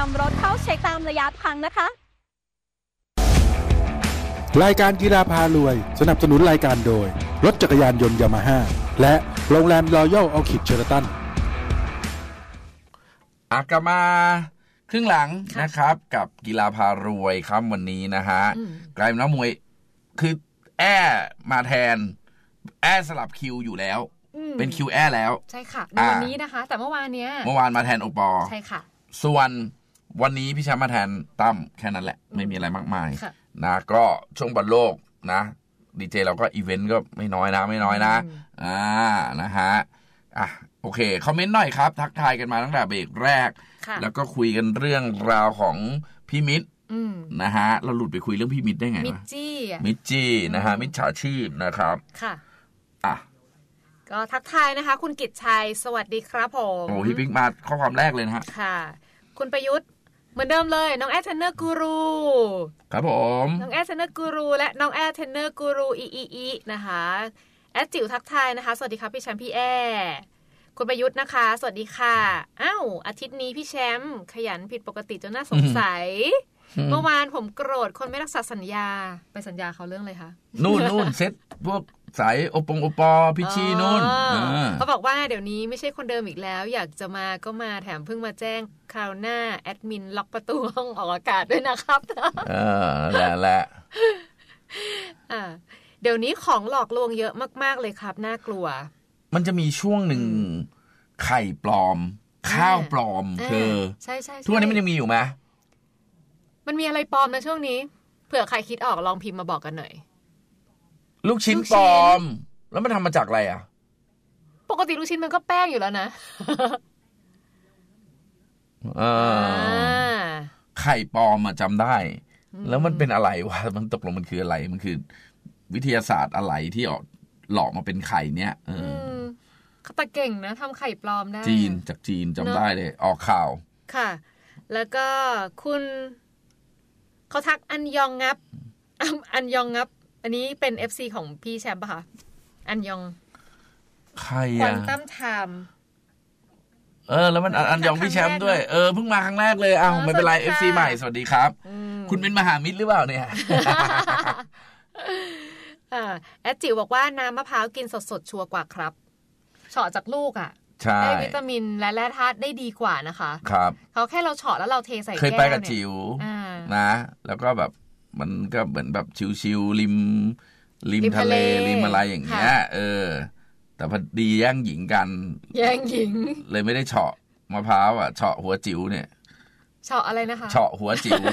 ำรถเข้าเช็คตามระยะทางนะคะรายการกีฬาพารวยสนับสนุนรายการโดยรถจักรยานยนต์ยามาฮ่าและโรงแรมรอยัลออคิดเชอร์ตันกลับมาครึ่งหลังนะครับกับกีฬาพารวยครับวันนี้นะฮะกลายเป็นนักมวยคือมาแทนสลับคิวอยู่แล้วเป็นคิวแล้วใช่ค่ะในวันนี้นะคะแต่เมื่อวานมาแทนโอปอใช่ค่ะส่วนวันนี้พี่แชมป์มาแทนตั้มแค่นั้นแหละไม่มีอะไรมากมายนะก็ช่วงบอลโลกนะดีเจเราก็อีเวนต์ก็ไม่น้อยนะนะฮะโอเคคอมเมนต์หน่อยครับทักทายกันมาตั้งแต่เบรกแรกแล้วก็คุยกันเรื่องราวของพี่มิตรนะฮะเราหลุดไปคุยเรื่องพี่มิตรได้ไงวะมิตจี้นะฮะมิจฉาชีพนะครับค่ะก็ทักทายนะคะคุณกิตชัยสวัสดีครับผมโอ้พี่ปิ๊กมาข้อความแรกเลยนะฮะค่ะคุณประยุทธ์เหมือนเดิมเลยน้องแอร์เทรนเนอร์กูรูครับผมน้องแอร์เทรนเนอร์กูรูและน้องแอร์เทรนเนอร์กูรูอีนะคะแอดจิ๋วทักทายนะคะสวัสดีครับพี่แชมป์พี่แอร์คุณประยุทธ์นะคะสวัสดีค่ะอาทิตย์นี้พี่แชมป์ขยันผิดปกติจนน่าสงสัยเมื่อวานผมโกรธคนไม่รักษาสัญญาไปสัญญาเขาเรื่องอะไรคะนู่นเซ็ตพวกสายโอปอพิชีนู่นเขาบอกว่าเดี๋ยวนี้ไม่ใช่คนเดิมอีกแล้วอยากจะมาก็มาแถมเพิ่งมาแจ้งคราวหน้าแอดมินล็อกประตูห้องออกอากาศด้วยนะครับแหละเดี๋ยวนี้ของหลอกลวงเยอะมากๆเลยครับน่ากลัวมันจะมีช่วงหนึ่งไข่ปลอมข้าวปลอมใช่ทุกวันนี้มันยังมีอยู่ไหมมันมีอะไรปลอมนะช่วงนี้เผื่อใครคิดออกลองพิมพ์มาบอกกันหน่อยลูกชิ้นปลอมแล้วมันทำมาจากอะไรปกติลูกชิ้นมันก็แป้งอยู่แล้วนะไข่ปลอมจำได้แล้วมันเป็นอะไรวะมันตกลงมันคืออะไรมันคือวิทยาศาสตร์อะไรที่หลอกมาเป็นไข่เนี้ยเขาแต่เก่งนะทำไข่ปลอมได้จากจีนจำได้เลยออกข่าวค่ะแล้วก็คุณเขาทักอันยองงับอันนี้เป็น FC ของพี่แชมป์ป่ะคะอันยองใครควอนตัมไทม์แล้วมันอันยองพี่แชมป์ด้วยเพิ่งมาครั้งแรกเลยไม่เป็นไร FC ใหม่สวัสดีครับคุณเป็นมหามิตรหรือเปล่าเนี่ยแอดจิ๋วบอกว่าน้ำมะพร้าวกินสดๆชัวร์กว่าครับเฉาะจากลูกได้วิตามินและแร่ธาตุได้ดีกว่านะคะครับเขาแค่เราเฉาะแล้วเราเทใส่แก้วเคยไปกับจิ๋วนะแล้วก็แบบมันก็เหมือนแบบชิวๆริมทะเลริมอะไรอย่างเงี้ยแต่พอดีแย่งหญิงกันเลยไม่ได้เฉาะมะพร้าวเฉาะหัวจิ๋วเนี่ยเฉาะอะไรนะคะเฉาะหัวจิ๋ว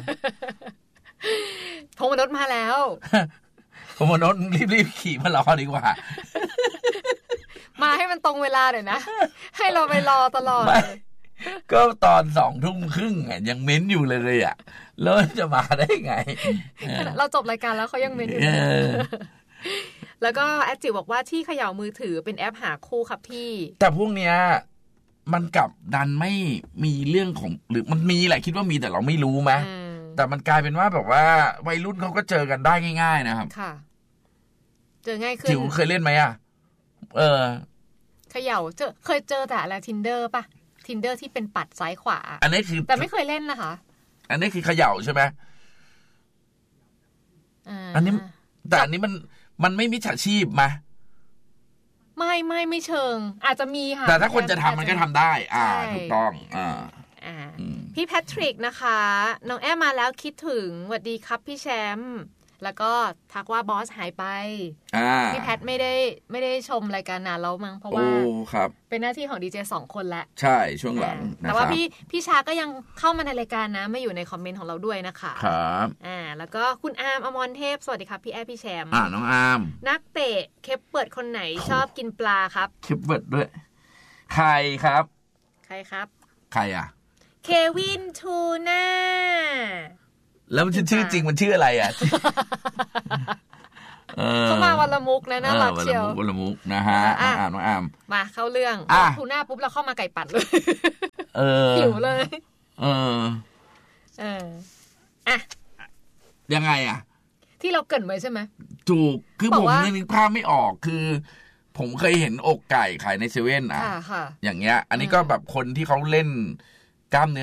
พงมนุษย์มาแล้วพงมนุษย์รีบขี่มารอดีกว่ามาให้มันตรงเวลาหน่อยนะให้เราไปรอตลอดก็ตอน 20:30 ยังเม้นอยู่เลยแล้วจะมาได้ไงเราจบรายการแล้วเขายังเม้นอยู่แล้วก็แอดจิ๋วบอกว่าที่เขย่ามือถือเป็นแอปหาคู่ครับพี่แต่พวกเนี้ยมันกลับดันไม่มีเรื่องของหรือมันมีแหละคิดว่ามีแต่เราไม่รู้ไหมแต่มันกลายเป็นว่าแบบว่าวัยรุ่นเขาก็เจอกันได้ง่ายๆนะครับค่ะเจอง่ายขึ้นจิ๋วเคยเล่นไหมเขย่าเคยเจอแต่อะไร Tinder ป่ะ Tinder ที่เป็นปัดซ้ายขวาอันนี้คือแต่ไม่เคยเล่นนะคะอันนี้คือเขย่าใช่ไหมอันนี้แต่อันนี้มันไม่มิจฉาชีพไหมไม่เชิงอาจจะมีค่ะแต่ถ้าคนจะทำมันก็ทำได้ถูกต้องพี่แพทริกนะคะน้องแอมมาแล้วคิดถึงสวัสดีครับพี่แชมป์แล้วก็ทักว่าบอสหายไปพี่แพทไม่ได้ชมรายการนานแล้วมั้งเพราะว่าเป็นหน้าที่ของดีเจ2 คนแล้วใช่ช่วงหลังแต่ว่าพี่ชาก็ยังเข้ามาในรายการนะมาอยู่ในคอมเมนต์ของเราด้วยนะคะครับแล้วก็คุณอาร์มอมรเทพสวัสดีครับพี่แอร์พี่แชมป์น้องอาร์มนักเตะเคปเปิร์ดคนไหนชอบกินปลาครับเคปเปิร์ดด้วยใครครับใครครับใครเควินทูน่าแล้วมันชื่อจริงมันชื่ออะไรเข้ามาวันละมุกนะน่ารักเชียววันละมุกนะฮะน้องอามมาเข้าเรื่องทูน่าปุ๊บเราเข้ามาไก่ปัดเลยหิวเลยยังไงที่เราเกริ่นไว้ใช่ไหมถูกคือผมยังนึกภาพไม่ออกคือผมเคยเห็นอกไก่ขายในเซเว่นอย่างเงี้ยอันนี้ก็แบบคนที่เขาเล่นกล้ามเนื้อ